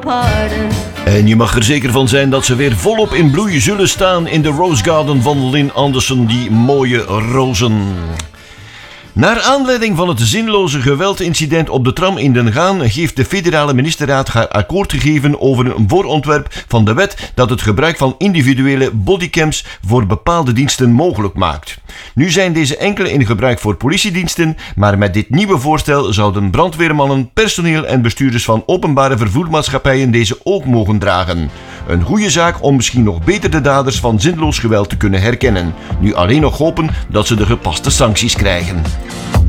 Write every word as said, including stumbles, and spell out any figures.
pardon. En je mag er zeker van zijn dat ze weer volop in bloei zullen staan in de Rose Garden van Lynn Anderson, die mooie rozen. Naar aanleiding van het zinloze geweldincident op de tram in Den Gaan geeft de federale ministerraad haar akkoord gegeven over een voorontwerp van de wet dat het gebruik van individuele bodycams voor bepaalde diensten mogelijk maakt. Nu zijn deze enkele in gebruik voor politiediensten, maar met dit nieuwe voorstel zouden brandweermannen, personeel en bestuurders van openbare vervoermaatschappijen deze ook mogen dragen. Een goede zaak om misschien nog beter de daders van zinloos geweld te kunnen herkennen. Nu alleen nog hopen dat ze de gepaste sancties krijgen.